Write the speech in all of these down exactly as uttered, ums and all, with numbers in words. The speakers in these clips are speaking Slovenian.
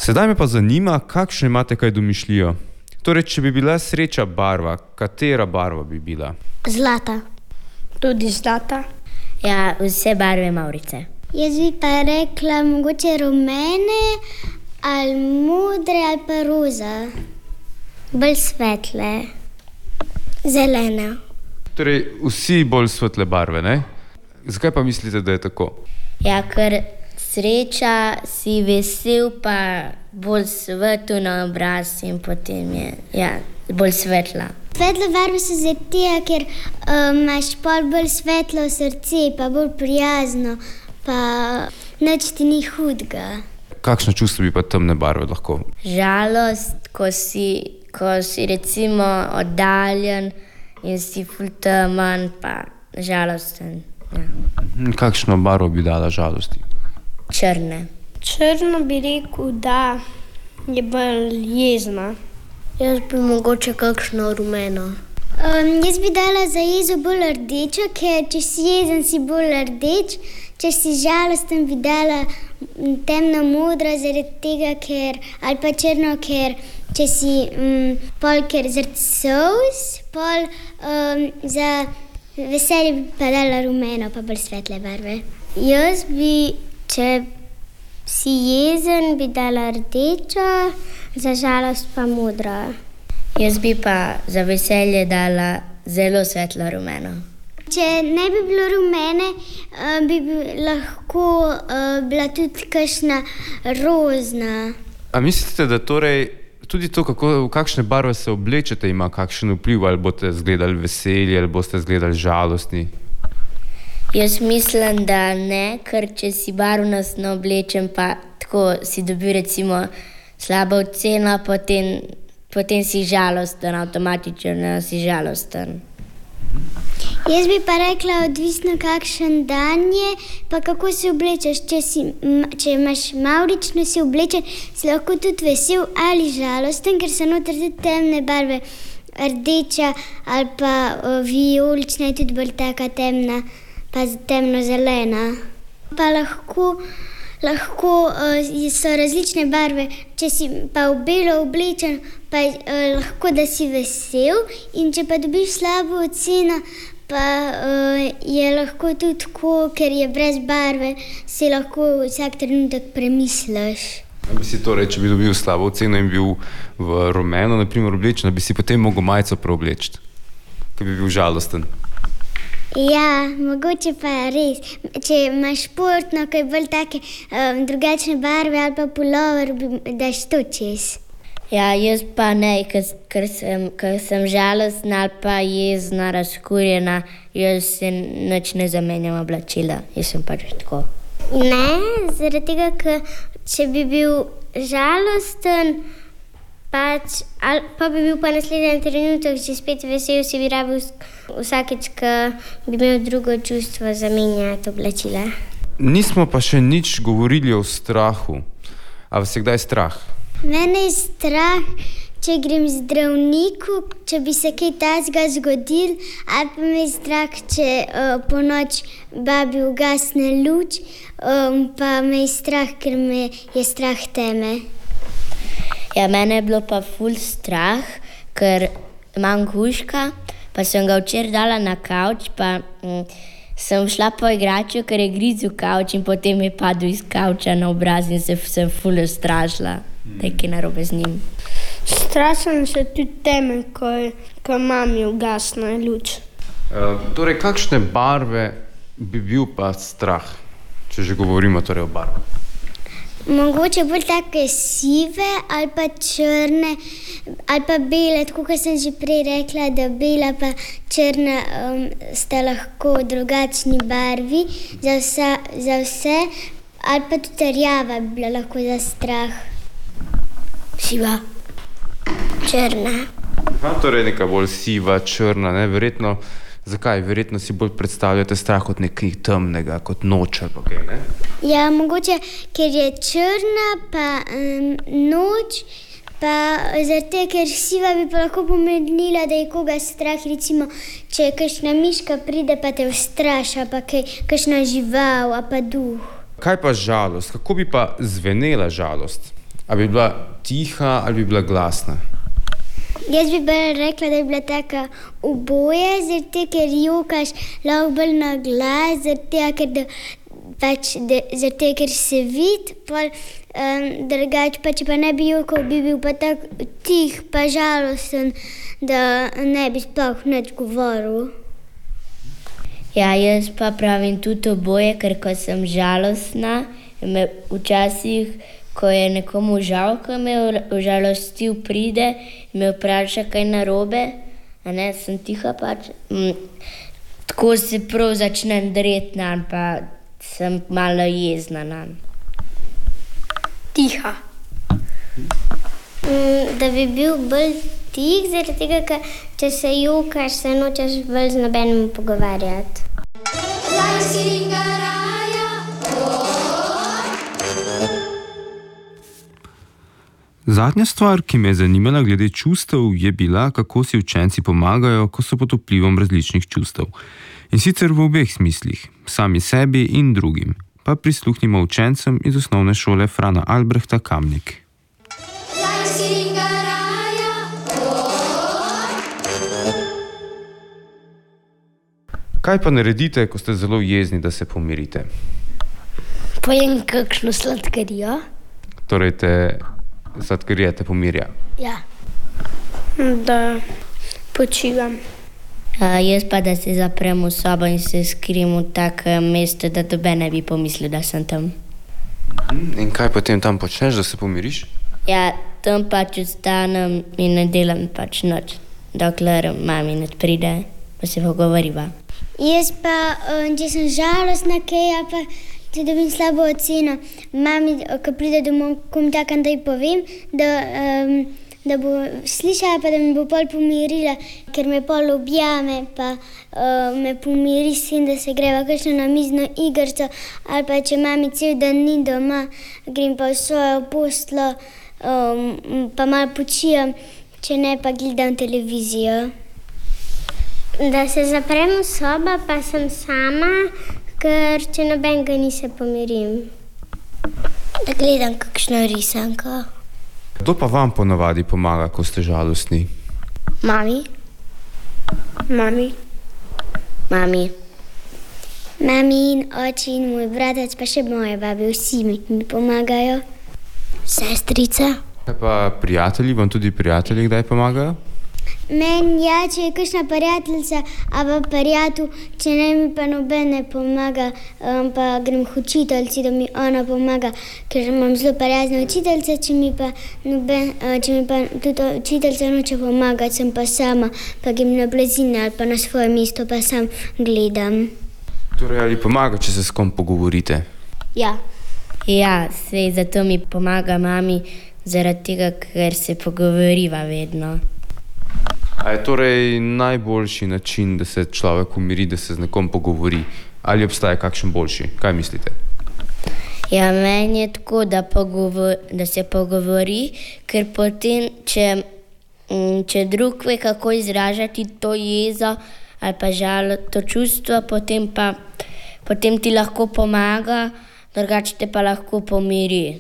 Sedaj me pa zanima, kakšno imate kaj domišljijo. Torej, če bi bila sreča barva, katera barva bi bila? Zlata. Tudi zlata. Ja, vse barve mavrice. Jaz bi pa rekla mogoče rumene, ali modre, ali pa roza. Bolj svetle. Zelena. Torej, vsi bolj svetle barve, ne? Zakaj pa mislite, da je tako? Ja, ker sreča, si vesel, pa bolj svetu na obraz in potem je ja, bolj svetla. Svetle barve so zato, ker um, imaš pol bolj svetlo srce, pa bolj prijazno, pa nič ti ni hudega. Kakšno čustvo bi pa temne barve lahko? Žalost, ko si, ko si recimo oddaljen in si ful temen, pa žalosten. Ja. Kakšno barvo bi dala žalosti? Črne. Črno bi rekel, da je bolj jezna. Jaz bi mogoče kakšno rumeno. Um, jaz bi dala za jezo bolj rdečo, ker če si jezen, si bolj rdeč. Če si žalosten, bi dala temno modro, zaradi tega, ker, ali pa črno, ker če si um, pol, ker zaradi solz, pol um, za veselje bi pa dala rumeno, pa bolj svetle barve. Jaz bi, če si jezen, bi dala rdečo, za žalost pa modro. Jaz bi pa za veselje dala zelo svetlo rumeno. Če ne bi bilo rumene, bi lahko bila tudi kakšna rozna. A mislite, da torej tudi to, kako, v kakšne barve se oblečete, ima kakšen vpliv, ali boste izgledali veseli, ali boste izgledali žalostni? Jaz mislim, da ne, ker če si barvnostno oblečen, pa tako si dobil recimo slabo oceno, potem, potem si žalosten, avtomatično si žalosten. Jaz bi pa rekla, odvisno kakšen dan je, pa kako se oblečeš. Če, si, če imaš mavrično si oblečen, si lahko tudi vesel ali žalosten, ker so noter tudi temne barve, rdeča ali pa vijolična je tudi bolj taka temna, pa temno zelena. Pa lahko, lahko so različne barve, če si pa v belo oblečen, pa lahko da si vesel, in če pa dobiš slabo oceno, pa uh, je lahko tudi tako, ker je brez barve, si lahko vsak trenutek premisliš. Bi si torej, če bi dobil slabo oceno in bil v rumeno, na primer oblečen, bi si potem mogel majico preobleči, ker bi bil žalosten? Ja, mogoče pa res. Če imaš športno, ko je bolj take um, drugačne barve ali pa pulover, bi daš to čez. Ja, jaz pa ne, ker, ker, sem, ker sem žalostna ali pa jezna, razkurjena, jaz se nič ne zamenjam oblačila, jaz sem pač tako. Ne, zaradi tega, ker če bi bil žalosten, pač, ali pa bi bil pa naslednji trenutek, če spet vesel, si bi rabil vsakeč, ko bi imel drugo čustvo, zamenjati oblačila. Nismo pa še nič govorili o strahu. A vas je kdaj strah? Mene je strah, če grem zdravniku, če bi se kaj takega zgodil, ali pa me je strah, če uh, po noč babi ugasne luč, um, pa me je strah, ker me je strah teme. Ja, mene je bilo pa ful strah, ker imam kužka, pa sem ga včeraj dala na kavč, pa mm, sem šla po igraču, ker je grizel kavč in potem je padel iz kavča na obraz in se sem ful ustrašila. Nekaj narobe z njim. Strašim se tudi teme, ko, ko mami ugasne luč. E, torej, kakšne barve bi bil pa strah, če že govorimo torej o barvah? Mogoče bolj take sive ali pa črne ali pa bele, tako kot sem že prej rekla, da bela pa črna um, sta lahko drugačni barvi za, vsa, za vse, ali pa tudi rjava bi bila lahko za strah. Siva. Črna. Aha, torej neka bolj siva, črna, ne? Verjetno, zakaj? Verjetno si bolj predstavljate strah kot nekaj temnega, kot noč ali pa kaj, ne? Ja, mogoče, ker je črna, pa um, noč, pa zato, ker siva bi pa lahko pomenila, da je koga strah, recimo, če kakšna miška pride, pa te ustraša, pa kaj, kakšna žival, a pa duh. Kaj pa žalost? Kako bi pa zvenela žalost? A bi bila tiha ali bi bila glasna? Jaz bi bolj rekla, da je bila taka oboje, zato ker jokaš lahko bolj na glas, zato ker, da, pač, da, zato, ker se vidi, pol, um, drugače pa če pa ne bi jokal, bi bil pa tako tih pa žalosten, da ne bi sploh nič govoril. Ja, jaz pa pravim tudi oboje, ker ko sem žalostna, me včasih, ko je nekomu žal, ko me užalostil, pride in me vpraša kaj narobe, a ne, sem tiha pač. Mm, tako se prav začnem dreti nanj, pa sem malo jezna nanj. Tiha. Mm, da bi bil bolj tih, zaradi tega, ker če se jokaš, se nočeš bolj z nobenim pogovarjati. Zadnja stvar, ki me je zanimala glede čustev, je bila, kako si učenci pomagajo, ko so pod vplivom različnih čustev. In sicer v obeh smislih, sami sebi in drugim. Pa prisluhnimo učencem iz osnovne šole Frana Albrehta Kamnik. Kaj pa naredite, ko ste zelo jezni, da se pomirite? Pojem kakšno sladkarijo. Torej te sladkarija te pomirja? Ja. Da počivam. A, jaz pa, da se zaprem v sobo in se skrijem v takem mestu, da noben ne bi pomislil, da sem tam. In kaj potem tam počneš, da se pomiriš? Ja, tam pač ostanem in ne delam pač nič, dokler mami ne pride, pa se pogovoriva. Jaz pa, če sem žalostna, kaj, ja pa če dobim slabo oceno, mami, ko pride domov, ko mi takam, da ji povem, da, um, da bo slišala, pa da mi bo pol pomirila, ker me pol objame, pa uh, me pomiri s tem, da se greva kakšno namizno igrico, ali pa če mami cel dan ni doma, grem pa v svojo posteljo, um, pa malo počijem, če ne pa gledam televizijo. Da se zaprem v sobo, pa sem sama, ker če nobenega ni, se pomirim. Da gledam kakšno risanko. Kdo pa vam ponavadi pomaga, ko ste žalostni? Mami. Mami. Mami. Mami in oči in moj bratec, pa še moje babe, vsi mi, mi pomagajo. Sestrica. Kaj pa prijatelji, vam tudi prijatelji kdaj pomagajo? Meni, ja, če je kakšna prijateljica, a pa prijatelj, če ne mi pa noben ne pomaga, um, pa grem k učiteljici, da mi ona pomaga, ker imam zelo prijazne učiteljice, če mi pa noben, uh, če mi pa tudi učiteljica noče pomagati, sem pa sama, pa grem na blazine ali pa na svoje mesto, pa sam gledam. Torej, ali pomaga, če se s kom pogovorite? Ja. Ja, sej zato mi pomaga mami, zaradi tega, ker se pogovoriva vedno. A je torej najboljši način, da se človek umiri, da se z nekom pogovori? Ali obstaja kakšen boljši? Kaj mislite? Ja, meni je tako, da, pogovor, da se pogovori, ker potem, če, če drug ve, kako izražati to jezo ali pa žalo, to čustvo, potem pa potem ti lahko pomaga, drugače te pa lahko pomiri.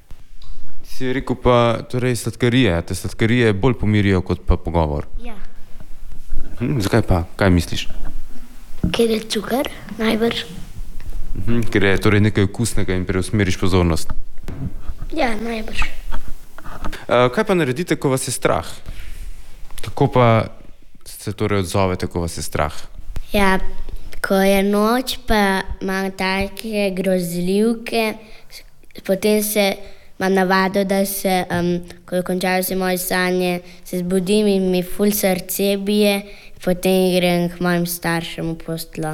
Si rekel pa, torej sladkarije, te sladkarije bolj pomirijo kot pa pogovor. Ja. Hm, zakaj pa? Kaj misliš? Ker je cukor, najbrž. Hm, ker je torej nekaj okusnega in preusmeriš pozornost. Ja, najbrž. Uh, kaj pa naredite, ko vas je strah? Kako pa se torej odzovete, ko vas je strah? Ja, ko je noč, pa imam take grozljivke, potem se imam navado, da se, um, ko končajo se moje sanje, se zbudim in mi ful srce bije, potem grem k mojim staršem v posteljo.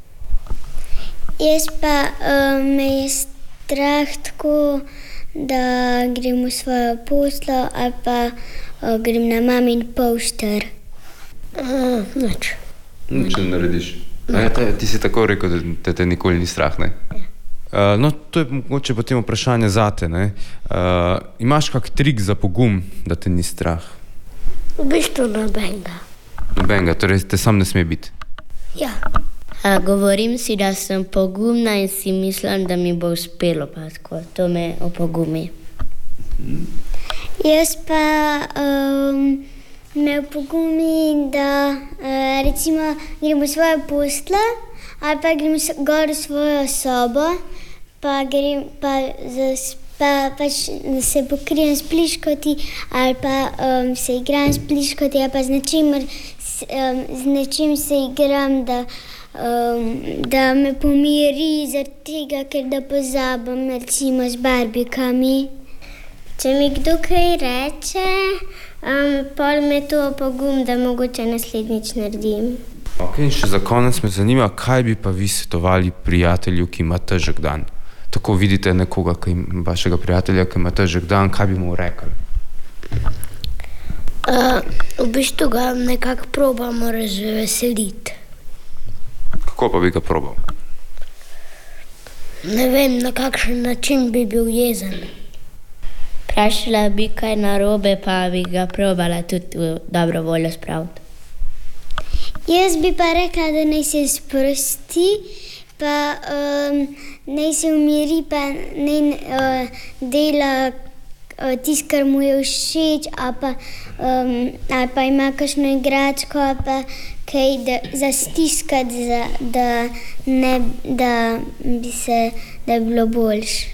Jaz pa um, me je strah tako, da grem v svojo posteljo ali pa uh, grem na mamin pošter. Uh, nič. Nič ne narediš. A, ja, ti si tako rekel, da te, te nikoli ni strah, ne? Ja. Uh, no, to je mogoče potem vprašanje zate, ne? Uh, imaš kak trik za pogum, da te ni strah? V bistvu nobenega. Nobenega, torej te sam ne sme biti. Ja. A, govorim si, da sem pogumna in si mislim, da mi bo uspelo, pa tako, to me opogumi. Jaz pa um, me opogumim, da uh, recimo grem v svojo posteljo ali pa grem gor v svojo sobo, pa grem pa za pa pač se pokrijem s pliškoti ali pa um, se igram s pliškoti ali pa z nečim, um, z nečim se igram, da, um, da me pomiri zaradi tega, ker da pozabim, recimo z barbikami. Če mi kdo kaj reče, um, pol me to opogum, da mogoče naslednjič naredim. Ok, in še za konec me zanima, kaj bi pa vi svetovali prijatelju, ki ima težek dan? Tako vidite nekoga, ki ima, vašega prijatelja, ki ima težek dan, kaj bi mu rekli? Uh, v bistvu ga nekako probamo razveseliti. Kako pa bi ga probal? Ne vem, na kakšen način bi bil jezen. Vprašala bi kaj narobe, pa bi ga probala tudi v dobro voljo spraviti. Jaz bi pa rekla, da naj se sprosti, pa um, naj se umiri, pa naj uh, dela uh, tisto, kar mu je všeč, ali pa, um, ali pa ima kakšno igračko, ali pa kaj da, za stiskati, za, da, ne, da bi se, da bi bilo boljše.